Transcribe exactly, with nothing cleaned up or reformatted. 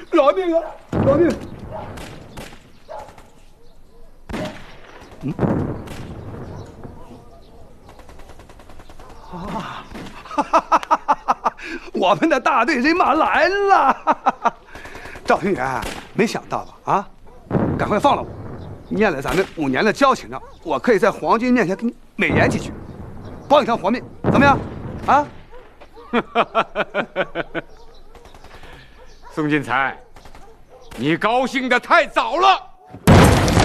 饶命啊！饶命！嗯。啊！哈哈哈哈哈！我们的大队人马来了！赵平原，没想到吧？啊！赶快放了我！念了咱们五年的交情呢，我可以在皇军面前跟你美言几句，保你条活命，怎么样？啊！ 宋进才，你高兴的太早了。